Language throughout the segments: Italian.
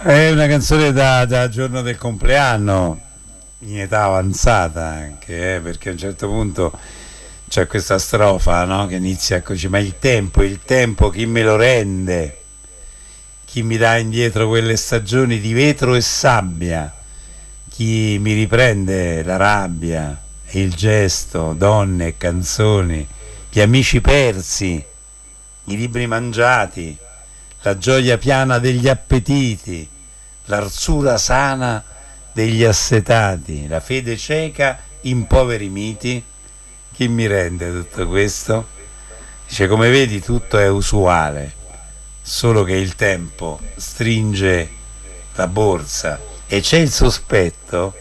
È una canzone da giorno del compleanno, in età avanzata anche, perché a un certo punto c'è questa strofa, no? Che inizia così: ma il tempo, chi me lo rende? Chi mi dà indietro quelle stagioni di vetro e sabbia? Chi mi riprende la rabbia e il gesto, donne e canzoni, gli amici persi, i libri mangiati, la gioia piana degli appetiti, l'arsura sana degli assetati, la fede cieca in poveri miti. Chi mi rende tutto questo? Dice: come vedi tutto è usuale, solo che il tempo stringe la borsa e c'è il sospetto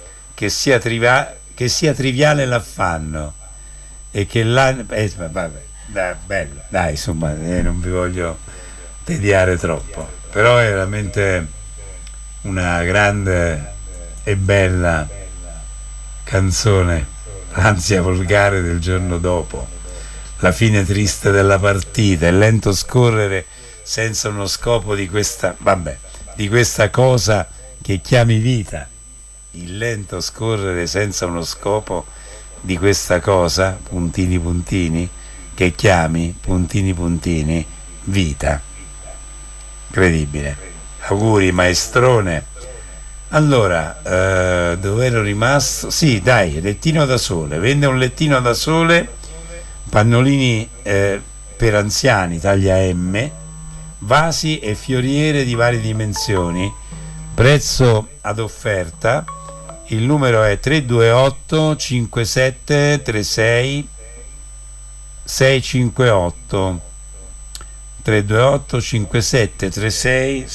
che sia triviale l'affanno e che vabbè, dai, bello, dai, insomma, non vi voglio tediare troppo, però è veramente una grande e bella canzone. L'ansia volgare del giorno dopo, la fine triste della partita, il lento scorrere senza uno scopo di questa, vabbè, di questa cosa che chiami vita, il lento scorrere senza uno scopo di questa cosa, puntini puntini, che chiami, puntini puntini, vita. Incredibile. Auguri maestrone. Allora, dove ero rimasto? Sì, dai, lettino da sole. Vende un lettino da sole, pannolini per anziani, taglia M, vasi e fioriere di varie dimensioni, prezzo ad offerta. Il numero è 328 57 36 658, 328 57 36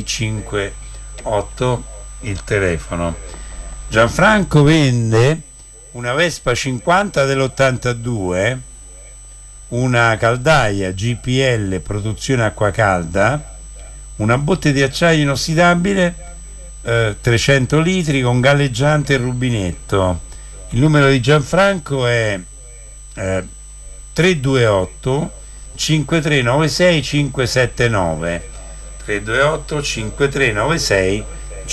658 il telefono. Gianfranco vende una Vespa 50 dell'82, una caldaia GPL produzione acqua calda, una botte di acciaio inossidabile 300 litri con galleggiante e rubinetto. Il numero di Gianfranco è 328 5396 579, 328 5396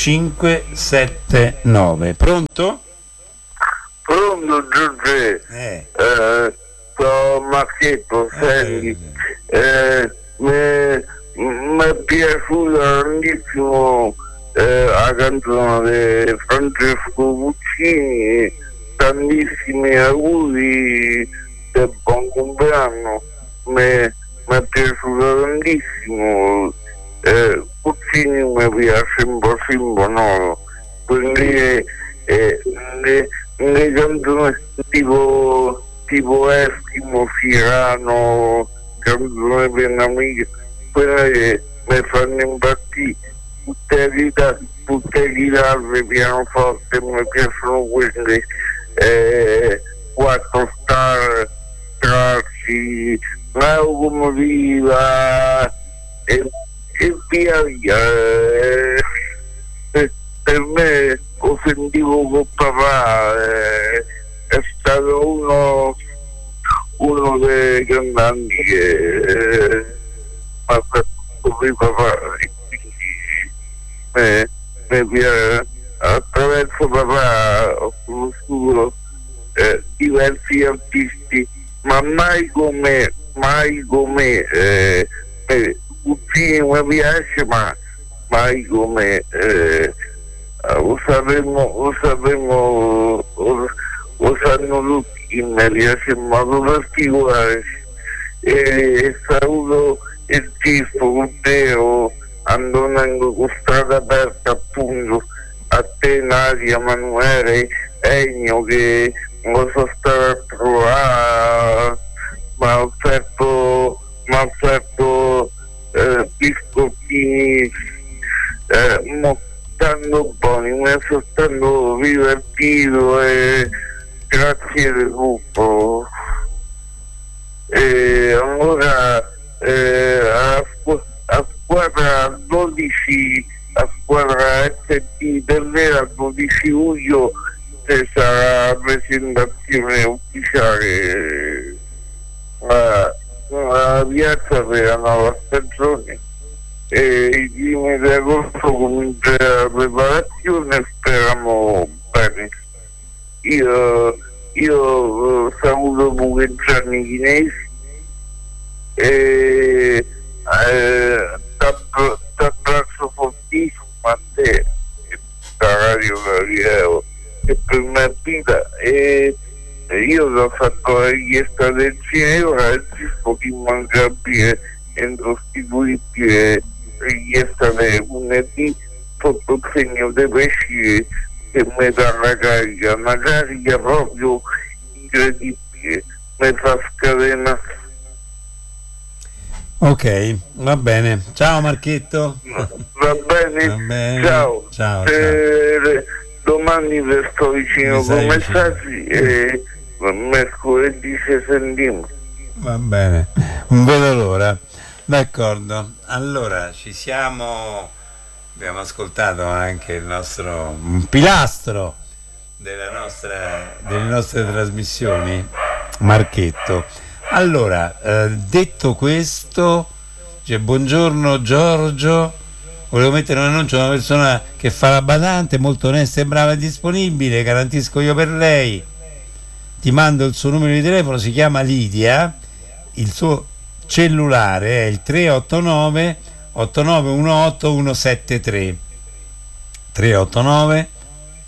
579. Pronto? Pronto Giuseppe? Sono Marchetto, senti, mi è piaciuta tantissimo la canzone di Francesco Puccini, tantissimi auguri del buon compleanno, mi è piaciuta tantissimo. Puccini mi piace un po' no? Quindi le canzoni tipo Eskimo, Firano, canzoni per amiche, quelle che mi fanno impazzire, tutte le chitarre, pianoforte, mi piacciono quelle, quattro star, tracci, locomotiva e via via. Per me lo sentivo con papà, è stato uno dei cantanti che mi ha fatto di papà, e quindi attraverso papà ho conosciuto diversi artisti, ma mai come Puccini mi piace, ma mai come lo sanno tutti che mi piace in modo particolare. Saluto il Tifo con Teo, andando con strada aperta appunto a te, Nadia, Manuele, Ennio, che non lo so stare a trovare, ma ho offerto biscottini, stando buoni, mi sono stato divertito e grazie del gruppo. Allora a squadra 12, a squadra SD per il 12 luglio ci sarà la presentazione ufficiale alla piazza per la nuova stagione. il primo di agosto comincerà la preparazione, speriamo bene. Io saluto pure Gianni Chinesi e t'abbraccio fortissimo a te e a Radio Galileo e per me vita, e io ti ho fatto la richiesta del cinema e ci sto immancabile entro sostituibile richiesta del lunedì sotto il segno dei pesci che mi dà una carica proprio incredibile, mi fa scatenare. Ok, va bene. Ciao Marchetto. Va bene? Va bene. Ciao. Ciao. Domani vi sto vicino con messaggi e mercoledì ci sentiamo. Va bene, non vedo l'ora. D'accordo, allora ci siamo, abbiamo ascoltato anche il nostro un pilastro delle nostre trasmissioni, Marchetto. Allora, detto questo, buongiorno Giorgio, volevo mettere un annuncio a una persona che fa la badante, molto onesta e brava e disponibile, garantisco io per lei. Ti mando il suo numero di telefono, si chiama Lidia, il suo cellulare è il 389 8918 173 389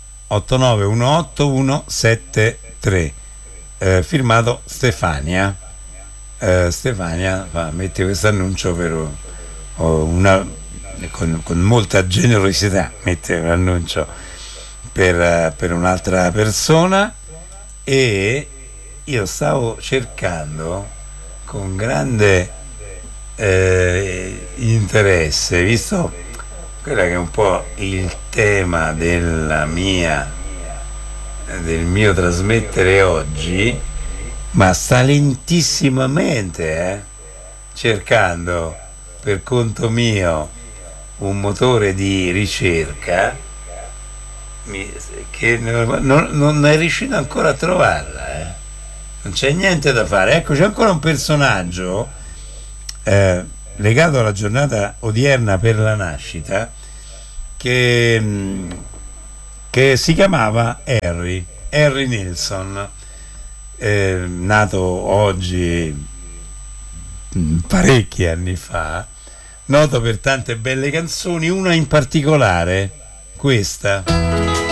8918 173, firmato Stefania. Stefania mette questo annuncio con molta generosità, mette un annuncio per un'altra persona, e io stavo cercando con grande interesse, visto quello che è un po' il tema del mio trasmettere oggi, ma sta lentissimamente cercando per conto mio un motore di ricerca che non è riuscito ancora a trovarla, non c'è niente da fare. Ecco, c'è ancora un personaggio legato alla giornata odierna per la nascita che si chiamava Harry Nilsson, nato oggi parecchi anni fa, noto per tante belle canzoni, una in particolare, questa.